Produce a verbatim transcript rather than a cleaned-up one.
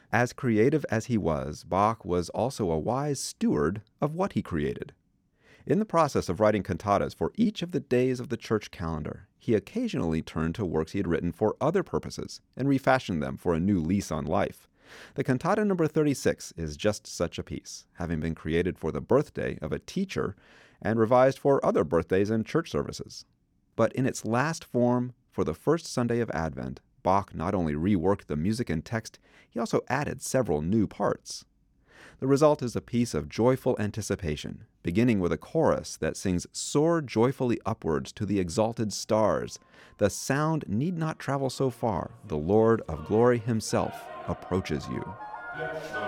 As creative as he was, Bach was also a wise steward of what he created. In the process of writing cantatas for each of the days of the church calendar, he occasionally turned to works he had written for other purposes and refashioned them for a new lease on life. The cantata number thirty-six is just such a piece, having been created for the birthday of a teacher and revised for other birthdays and church services. But in its last form, for the first Sunday of Advent, Bach not only reworked the music and text, he also added several new parts. The result is a piece of joyful anticipation, beginning with a chorus that sings "Soar joyfully upwards to the exalted stars. The sound need not travel so far. The Lord of glory himself approaches you."